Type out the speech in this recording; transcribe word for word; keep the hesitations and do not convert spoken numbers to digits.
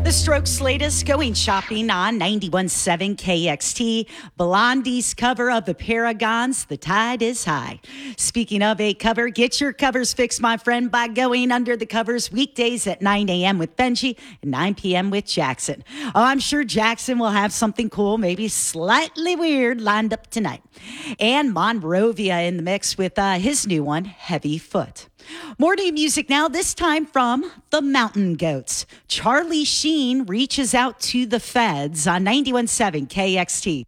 The Strokes' latest Going Shopping on ninety-one point seven K X T. Blondie's cover of the Paragons, The Tide is High. Speaking of a cover, get your covers fixed, my friend, by going under the covers weekdays at nine a.m. with Benji and nine p.m. with Jackson. Oh, I'm sure Jackson will have something cool, maybe slightly weird, lined up tonight. And Monrovia in the mix with uh, his new one, Heavy Foot. More new music now, this time from the Mountain Goats. Charlie Sheen reaches out to the feds on ninety-one point seven K X T.